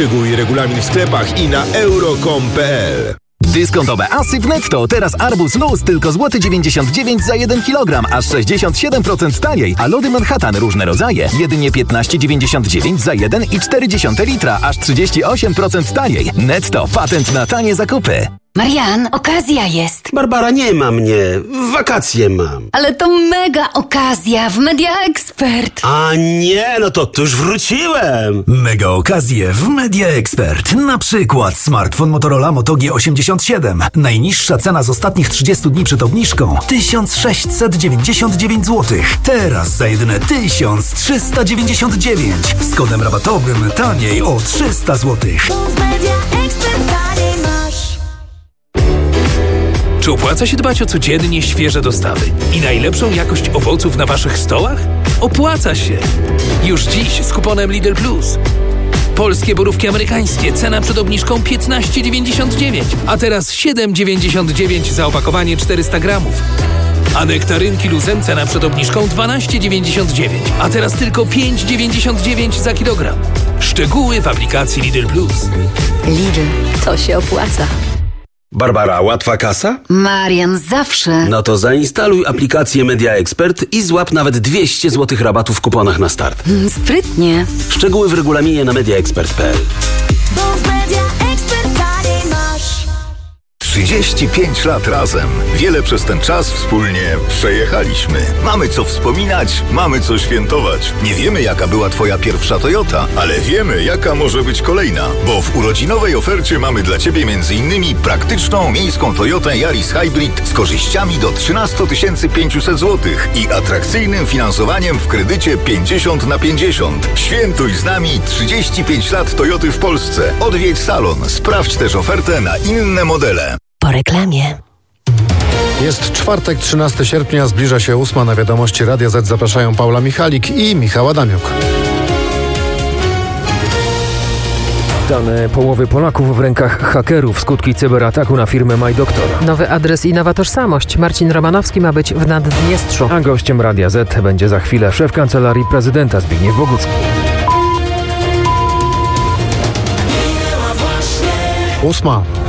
Szczegóły i regulamin w sklepach i na euro.com.pl. Dyskontowe asy w Netto. Teraz arbuz luz tylko złoty 99 za 1 kg, aż 67% taniej. A lody Manhattan różne rodzaje jedynie 15,99 za 1,4 litra, aż 38% taniej. Netto. Patent na tanie zakupy. Marian, okazja jest. Barbara, nie ma mnie. Wakacje mam. Ale to mega okazja w Media Expert. A nie, no to już wróciłem. Mega okazje w Media Expert. Na przykład smartfon Motorola Moto G87. Najniższa cena z ostatnich 30 dni przed obniżką 1699 zł. Teraz za jedyne 1399. Z kodem rabatowym taniej o 300 zł. Czy opłaca się dbać o codziennie świeże dostawy i najlepszą jakość owoców na waszych stołach? Opłaca się! Już dziś z kuponem Lidl Plus. Polskie borówki amerykańskie, cena przed obniżką 15,99, a teraz 7,99 za opakowanie 400 gramów. A nektarynki Luzem, cena przed obniżką 12,99, a teraz tylko 5,99 za kilogram. Szczegóły w aplikacji Lidl Plus. Lidl, to się opłaca. Barbara, łatwa kasa? Marian, zawsze. No to zainstaluj aplikację Media Expert i złap nawet 200 zł rabatu w kuponach na start. Sprytnie. Szczegóły w regulaminie na mediaexpert.pl. 35 lat razem. Wiele przez ten czas wspólnie przejechaliśmy. Mamy co wspominać, mamy co świętować. Nie wiemy, jaka była twoja pierwsza Toyota, ale wiemy, jaka może być kolejna. Bo w urodzinowej ofercie mamy dla ciebie m.in. praktyczną miejską Toyotę Yaris Hybrid z korzyściami do 13 500 zł i atrakcyjnym finansowaniem w kredycie 50/50. Świętuj z nami 35 lat Toyoty w Polsce. Odwiedź salon. Sprawdź też ofertę na inne modele. Po reklamie. Jest czwartek, 13 sierpnia, zbliża się 8. Na wiadomości Radia Z zapraszają Paula Michalik i Michał Adamiuk. Dane połowy Polaków w rękach hakerów, skutki cyberataku na firmę MyDoktor. Nowy adres i nowa tożsamość. Marcin Romanowski ma być w Naddniestrzu. A gościem Radia Z będzie za chwilę szef Kancelarii Prezydenta Zbigniew Bogucki. 8.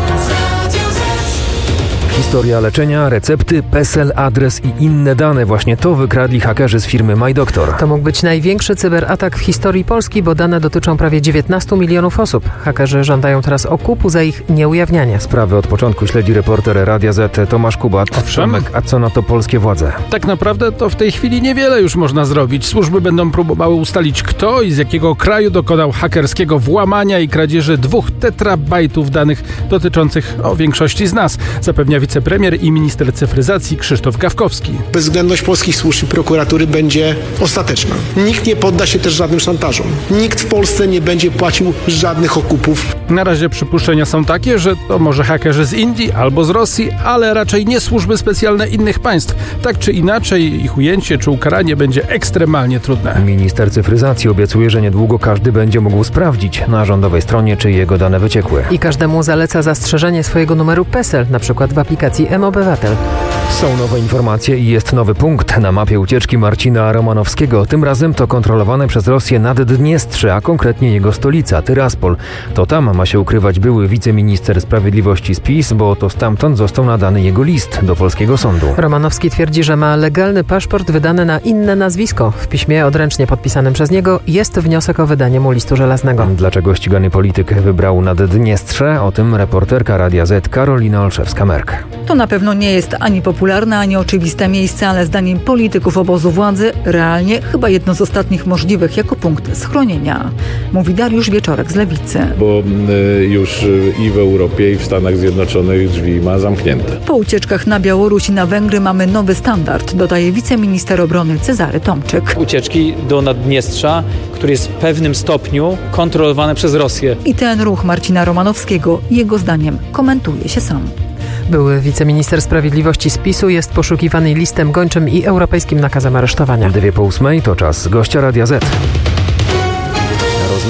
Historia leczenia, recepty, PESEL, adres i inne dane. Właśnie to wykradli hakerzy z firmy MyDoktor. To mógł być największy cyberatak w historii Polski, bo dane dotyczą prawie 19 milionów osób. Hakerzy żądają teraz okupu za ich nieujawnianie. Sprawy od początku śledzi reporter Radia Z Tomasz Kubat. Tomek, a co na to polskie władze? Tak naprawdę to w tej chwili niewiele już można zrobić. Służby będą próbowały ustalić, kto i z jakiego kraju dokonał hakerskiego włamania i kradzieży 2 tetrabajtów danych dotyczących większości z nas, zapewnia wicepremier i minister cyfryzacji Krzysztof Gawkowski. Bezwzględność polskich służb i prokuratury będzie ostateczna. Nikt nie podda się też żadnym szantażom. Nikt w Polsce nie będzie płacił żadnych okupów. Na razie przypuszczenia są takie, że to może hakerzy z Indii albo z Rosji, ale raczej nie służby specjalne innych państw. Tak czy inaczej ich ujęcie czy ukaranie będzie ekstremalnie trudne. Minister cyfryzacji obiecuje, że niedługo każdy będzie mógł sprawdzić na rządowej stronie, czy jego dane wyciekły. I każdemu zaleca zastrzeżenie swojego numeru PESEL, na przykład w aplikacji mObywatel. Są nowe informacje i jest nowy punkt na mapie ucieczki Marcina Romanowskiego. Tym razem to kontrolowane przez Rosję Naddniestrze, a konkretnie jego stolica, Tyraspol. To tam ma się ukrywać były wiceminister sprawiedliwości z PiS, bo to stamtąd został nadany jego list do polskiego sądu. Romanowski twierdzi, że ma legalny paszport wydany na inne nazwisko. W piśmie odręcznie podpisanym przez niego jest wniosek o wydanie mu listu żelaznego. Dlaczego ścigany polityk wybrał Naddniestrze? O tym reporterka Radia Z Karolina Olszewska-Merk. To na pewno nie jest ani popularne, ani oczywiste miejsce, ale zdaniem polityków obozu władzy realnie chyba jedno z ostatnich możliwych jako punkt schronienia. Mówi Dariusz Wieczorek z Lewicy. Bo już i w Europie, i w Stanach Zjednoczonych drzwi ma zamknięte. Po ucieczkach na Białoruś i na Węgry mamy nowy standard, dodaje wiceminister obrony Cezary Tomczyk. Ucieczki do Naddniestrza, który jest w pewnym stopniu kontrolowany przez Rosję. I ten ruch Marcina Romanowskiego, jego zdaniem, komentuje się sam. Były wiceminister sprawiedliwości z PiS-u jest poszukiwany listem gończym i europejskim nakazem aresztowania. 2:08 to czas gościa Radia Z.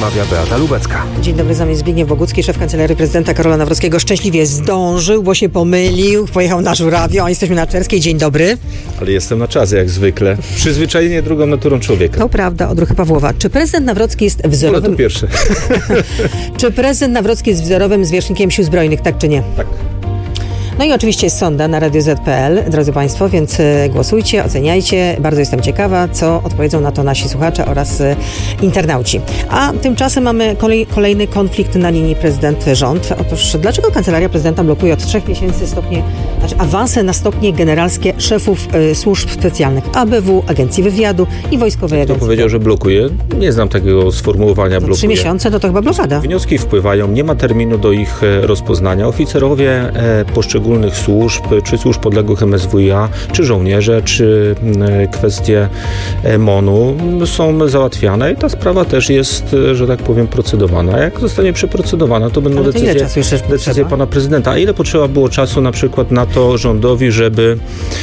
przemawia Beata Lubecka. Dzień dobry, za mnie Zbigniew Bogucki, szef Kancelarii Prezydenta Karola Nawrockiego. Szczęśliwie zdążył, bo się pomylił, pojechał na Żurawio, a jesteśmy na Czerskiej. Dzień dobry. Ale jestem na czas, jak zwykle. Przyzwyczajenie drugą naturą człowieka. To prawda, odruchy Pawłowa. Czy prezydent Nawrocki jest wzorowym... No to pierwsze. Czy prezydent Nawrocki jest wzorowym zwierzchnikiem Sił Zbrojnych, tak czy nie? Tak. No i oczywiście jest sonda na Radio Z.pl, drodzy Państwo, więc głosujcie, oceniajcie. Bardzo jestem ciekawa, co odpowiedzą na to nasi słuchacze oraz internauci. A tymczasem mamy kolejny konflikt na linii prezydent-rząd. Otóż dlaczego Kancelaria Prezydenta blokuje od 3 miesięcy awanse na stopnie generalskie szefów służb specjalnych ABW, Agencji Wywiadu i Wojskowej Agencji? Kto powiedział, że blokuje? Nie znam takiego sformułowania blokuje. 3 miesiące to chyba blokada. Wnioski wpływają, nie ma terminu do ich rozpoznania. Oficerowie poszczególnych służb, czy służb podległych MSWiA, czy żołnierze, czy kwestie MON-u są załatwiane i ta sprawa też jest, że tak powiem, procedowana. Jak zostanie przeprocedowana, to będą decyzje pana prezydenta. A ile potrzeba było czasu na przykład na to rządowi, żeby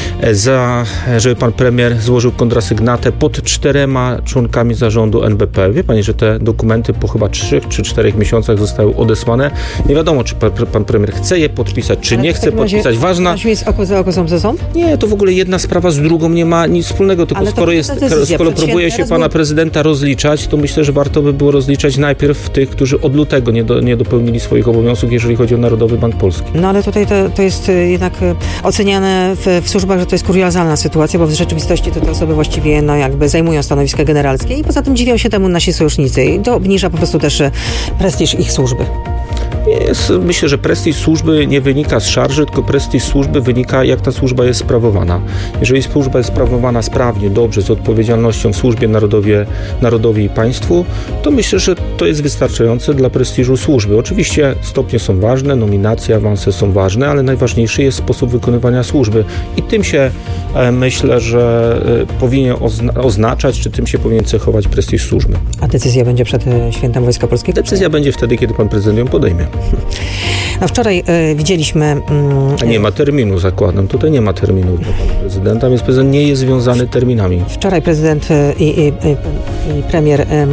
pan premier złożył kontrasygnatę pod 4 członkami zarządu NBP? Wie pani, że te dokumenty po chyba 3 czy 4 miesiącach zostały odesłane. Nie wiadomo, czy pan premier chce je podpisać, czy nie chce podpisać. Ważna. Jest oko za oko, ząb za ząb? Nie, to w ogóle jedna sprawa z drugą nie ma nic wspólnego, tylko skoro próbuje się pana prezydenta rozliczać, to myślę, że warto by było rozliczać najpierw tych, którzy od lutego nie dopełnili swoich obowiązków, jeżeli chodzi o Narodowy Bank Polski. No ale tutaj to jest jednak oceniane w służbach, że to jest kuriozalna sytuacja, bo w rzeczywistości to te osoby właściwie jakby zajmują stanowiska generalskie i poza tym dziwią się temu nasi sojusznicy i to obniża po prostu też prestiż ich służby. Myślę, że prestiż służby nie wynika z szarży, tylko prestiż służby wynika, jak ta służba jest sprawowana. Jeżeli służba jest sprawowana sprawnie, dobrze, z odpowiedzialnością w służbie narodowi i państwu, to myślę, że to jest wystarczające dla prestiżu służby. Oczywiście stopnie są ważne, nominacje, awanse są ważne, ale najważniejszy jest sposób wykonywania służby. I tym się myślę, że powinien oznaczać, czy tym się powinien cechować prestiż służby. A decyzja będzie przed Świętem Wojska Polskiego? Decyzja będzie wtedy, kiedy pan prezydent ją podejmie. No wczoraj widzieliśmy... Nie ma terminu, zakładam. Tutaj nie ma terminu dla pana prezydenta, więc prezydent nie jest związany terminami. Wczoraj prezydent i premier